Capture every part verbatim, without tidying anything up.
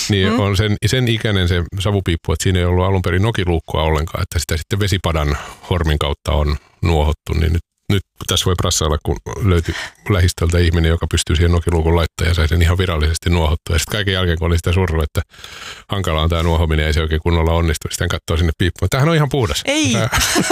niin mm. on sen, sen ikäinen se savupiippu, että siinä ei ollut alun perin nokiluukkua ollenkaan, että sitä sitten vesipadan hormin kautta on nuohottu, niin nyt Nyt tässä voi prassailla, kun löytyi lähistöltä ihminen, joka pystyy siihen nokiluukun laittamaan ja sai sen ihan virallisesti nuohottua. Ja sitten kaiken jälkeen, kun oli sitä surru, että hankala on tämä nuohominen, ei se oikein kunnolla onnistu. Sitten katsoo sinne piippuun. Tämähän on ihan puhdas. Ei, Tää...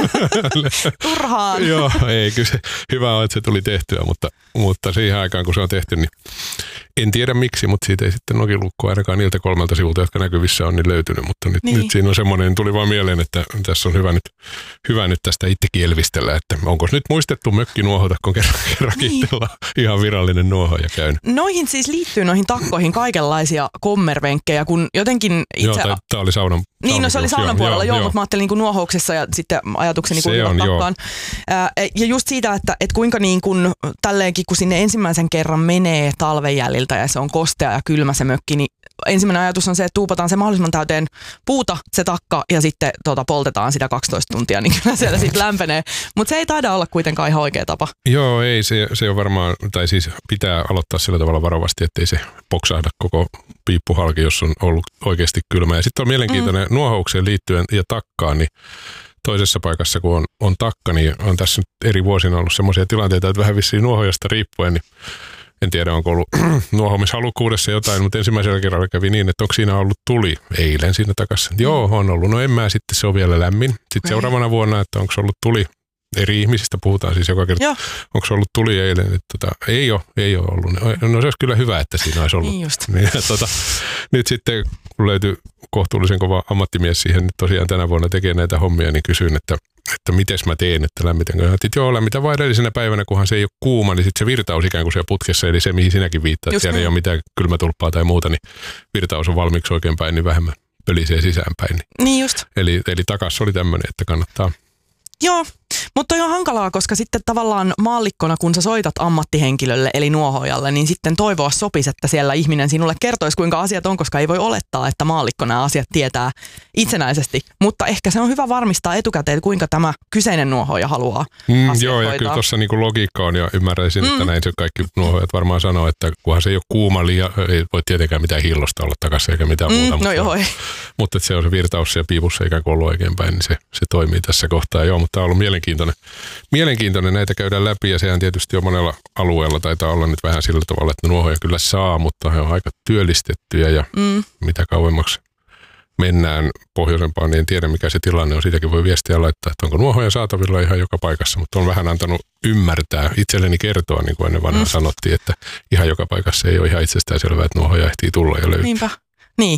turhaan. Joo, ei, kyllä se hyvä on, että se tuli tehtyä, mutta, mutta siihen aikaan, kun se on tehty, niin en tiedä miksi, mutta siitä ei sitten nokiluukkua ainakaan niiltä kolmelta sivulta, jotka näkyvissä on, niin löytynyt. Mutta nyt, niin. nyt siinä on semmoinen, tuli vaan mieleen, että tässä on hyvä nyt, hyvä nyt tästä itsekin elvistellä, että onko nyt muistettu mökki nuohota, kun kerran, kerran niin. ihan virallinen nuohoja käynyt. Noihin siis liittyy noihin takkoihin kaikenlaisia kommervenkkejä, kun jotenkin itse... Joo, tämä oli saunan Niin, no se oli saunan puolella, joo, joo, mutta mä ajattelin niin kuin nuohouksessa ja sitten ajatukseni kuuluvat takkaan. Ää, ja just siitä, että, että kuinka niin kuin tälleenkin, kun sinne ensimmäisen kerran menee talven jäljiltä ja se on kostea ja kylmä se mökki, niin ensimmäinen ajatus on se, että tuupataan se mahdollisimman täyteen puuta, se takka, ja sitten tuota, poltetaan sitä kaksitoista tuntia, niin kyllä siellä sitten lämpenee. Mutta se ei taida olla kuitenkaan ihan oikea tapa. Joo, ei, se, se on varmaan, tai siis pitää aloittaa sillä tavalla varovasti, ettei se poksahda koko piippu halki, jos on ollut oikeasti kylmä. Ja sitten on mielenkiintoinen mm. nuohoukseen liittyen ja takkaan, niin toisessa paikassa, kun on, on takka, niin on tässä nyt eri vuosina ollut semmoisia tilanteita, että vähän vissiin nuohojasta riippuen, niin en tiedä, onko ollut nuohomishalukkuudessa jotain, mutta ensimmäisellä kerralla kävi niin, että onko siinä ollut tuli eilen siinä takassa. Joo, on ollut. No en mä, sitten se on vielä lämmin. Sitten okay. seuraavana vuonna, että onko ollut tuli, eri ihmisistä puhutaan siis joka kerta, onko se ollut tuli eilen. Että tota, ei ole, ei ole ollut. No se olisi kyllä hyvä, että siinä olisi ollut. Niin just. Niin, tota, nyt sitten, kun löytyi kohtuullisen kova ammattimies siihen nyt tosiaan tänä vuonna tekee näitä hommia, niin kysyin, että että mites mä teen, että lämmitänkö. Että joo, lämmitä vaan edellisenä päivänä, kunhan se ei ole kuuma, niin sitten se virtaus ikään kuin siellä putkessa, eli se mihin sinäkin viittaat, siellä niin. ei ole mitään kylmätulppaa tai muuta, niin virtaus on valmiiksi oikein päin, niin vähemmän pölisee sisäänpäin. Niin, niin just. Eli, eli takas oli tämmöinen, että kannattaa. Joo, mutta toi on hankalaa, koska sitten tavallaan maallikkona, kun sä soitat ammattihenkilölle eli nuohojalle, niin sitten toivoa sopisi, että siellä ihminen sinulle kertoisi, kuinka asiat on, koska ei voi olettaa, että maallikkona asiat tietää itsenäisesti. Mutta ehkä se on hyvä varmistaa etukäteen, että kuinka tämä kyseinen nuohoja haluaa mm, asiat Joo, hoitaa. ja kyllä tuossa niinku logiikka on, ja ymmärräisin, että mm. näin se kaikki nuohojat varmaan sanoo, että kunhan se ei ole kuuma liian, ei voi tietenkään mitään hillosta olla takaisin eikä mitään mm, muuta. No mutta, joo, ei. mutta että se on se virtaus siellä piipussa ikään kuin ollut oikeinpäin, niin se, se toimii tässä kohtaa. Joo, mutta tämä on ollut mielenkiintoinen. Mielenkiintoinen, näitä käydään läpi ja sehän tietysti on monella alueella taitaa olla nyt vähän sillä tavalla, että nuohoja kyllä saa, mutta he on aika työllistettyjä ja mm. mitä kauemmaksi mennään pohjoisempaan, niin en tiedä mikä se tilanne on. Siitäkin voi viestiä laittaa, että onko nuohoja saatavilla ihan joka paikassa, mutta on vähän antanut ymmärtää, itselleni kertoa, niin kuin ennen vanhaa mm. sanottiin, että ihan joka paikassa ei ole ihan itsestään selvää, että nuohoja ehtii tulla ja löytyy. Niinpä, niin.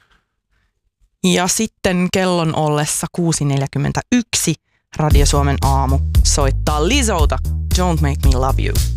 Ja sitten kellon ollessa kuusi neljäkymmentäyksi Radio Suomen aamu soittaa Lizouta Don't Make Me Love You.